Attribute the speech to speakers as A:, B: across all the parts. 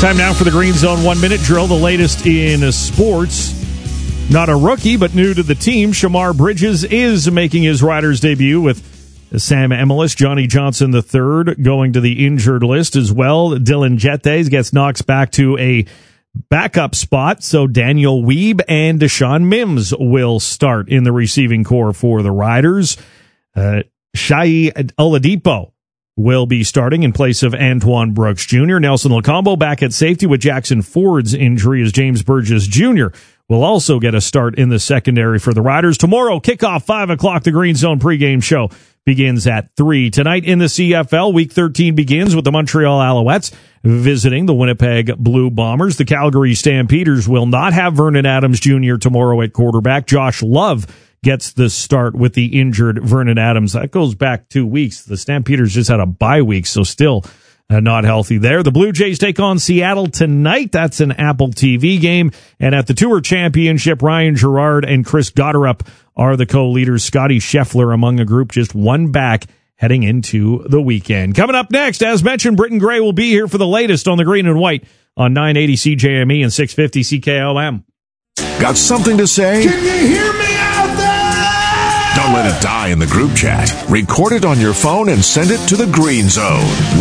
A: Time now for the Green Zone 1 Minute Drill, the latest in sports. Not a rookie, but new to the team, Shamar Bridges is making his Riders debut with Sam Emilus, Johnny Johnson III going to the injured list as well. Dylan Jetes gets knocked back to a backup spot, so Daniel Weeb and Deshaun Mims will start in the receiving corps for the Riders. Shai Oladipo will be starting in place of Antoine Brooks Jr. Nelson Lacombo back at safety with Jackson Ford's injury as James Burgess Jr. will also get a start in the secondary for the Riders. Tomorrow, kickoff 5 o'clock, the Green Zone pregame show begins at 3. Tonight in the CFL, Week 13 begins with the Montreal Alouettes visiting the Winnipeg Blue Bombers. The Calgary Stampeders will not have Vernon Adams Jr. tomorrow at quarterback. Josh Love gets the start with the injured Vernon Adams. That goes back 2 weeks. The Stampeders just had a bye week, so still not healthy there. The Blue Jays take on Seattle tonight. That's an Apple TV game. And at the Tour Championship, Ryan Gerard and Chris Gotterup are the co-leaders. Scotty Scheffler among a group just one back heading into the weekend. Coming up next, as mentioned, Britton Gray will be here for the latest on the green and white on 980 CJME and 650 CKLM.
B: Got something to say?
C: Can you hear me out there?
B: Don't let it die in the group chat. Record it on your phone and send it to the Green Zone.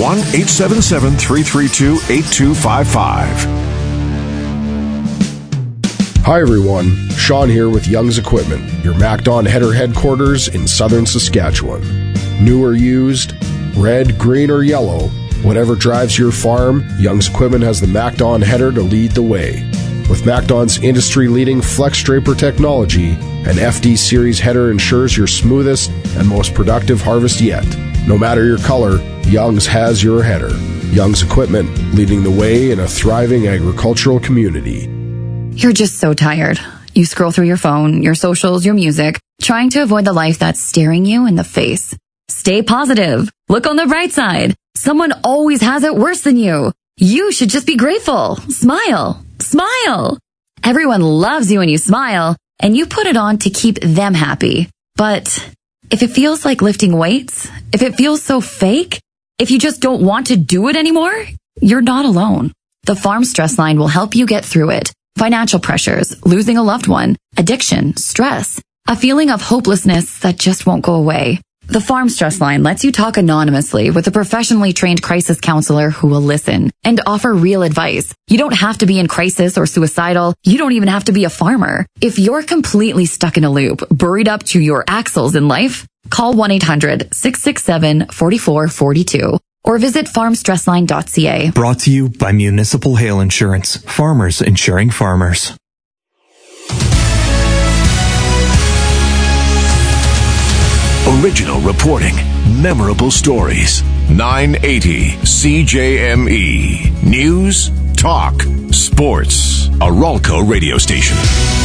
B: 1-877-332-8255.
D: Hi everyone, Sean here with Young's Equipment, your MacDon header headquarters in southern Saskatchewan. New or used, red, green, or yellow, whatever drives your farm, Young's Equipment has the MacDon header to lead the way. With MacDon's industry-leading Flex Draper technology, an FD Series header ensures your smoothest and most productive harvest yet. No matter your color, Young's has your header. Young's Equipment, leading the way in a thriving agricultural community.
E: You're just so tired. You scroll through your phone, your socials, your music, trying to avoid the life that's staring you in the face. Stay positive. Look on the bright side. Someone always has it worse than you. You should just be grateful. Smile. Smile. Everyone loves you when you smile, and you put it on to keep them happy. But if it feels like lifting weights, if it feels so fake, if you just don't want to do it anymore, you're not alone. The Farm Stress Line will help you get through it. Financial pressures, losing a loved one, addiction, stress, a feeling of hopelessness that just won't go away. The Farm Stress Line lets you talk anonymously with a professionally trained crisis counselor who will listen and offer real advice. You don't have to be in crisis or suicidal. You don't even have to be a farmer. If you're completely stuck in a loop, buried up to your axles in life, call 1-800-667-4442 or visit farmstressline.ca.
F: Brought to you by Municipal Hail Insurance. Farmers insuring farmers.
B: Original reporting, memorable stories. 980 CJME. News, talk, sports. A Ralco radio station.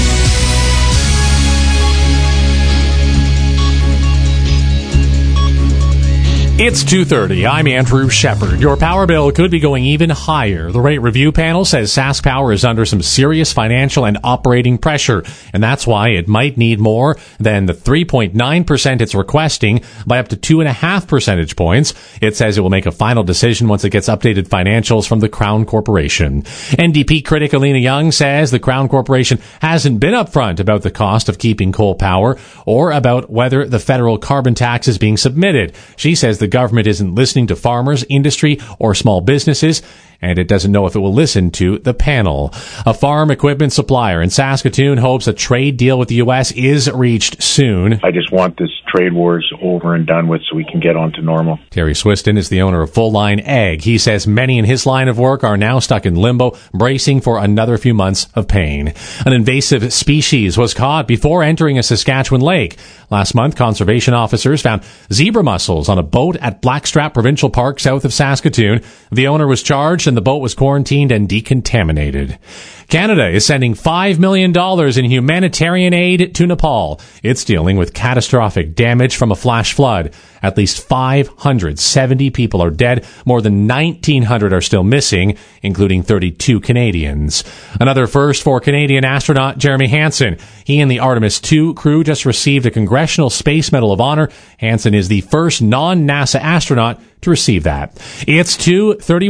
G: It's 2:30. I'm Andrew Shepard. Your power bill could be going even higher. The rate review panel says SaskPower is under some serious financial and operating pressure, and that's why it might need more than the 3.9% it's requesting by up to 2.5 percentage points. It says it will make a final decision once it gets updated financials from the Crown Corporation. NDP critic Alina Young says the Crown Corporation hasn't been upfront about the cost of keeping coal power or about whether the federal carbon tax is being submitted. She says the government isn't listening to farmers, industry, or small businesses, and it doesn't know if it will listen to the panel. A farm equipment supplier in Saskatoon hopes a trade deal with the U.S. is reached soon.
H: I just want this trade wars over and done with so we can get on to normal.
G: Terry Swiston is the owner of Full Line Ag. He says many in his line of work are now stuck in limbo, bracing for another few months of pain. An invasive species was caught before entering a Saskatchewan lake. Last month, conservation officers found zebra mussels on a boat at Blackstrap Provincial Park south of Saskatoon. The owner was charged and the boat was quarantined and decontaminated. Canada is sending $5 million in humanitarian aid to Nepal. It's dealing with catastrophic damage from a flash flood. At least 570 people are dead. More than 1,900 are still missing, including 32 Canadians. Another first for Canadian astronaut Jeremy Hansen. He and the Artemis II crew just received a Congressional Space Medal of Honor. Hansen is the first non-NASA astronaut to receive that. It's 2:30.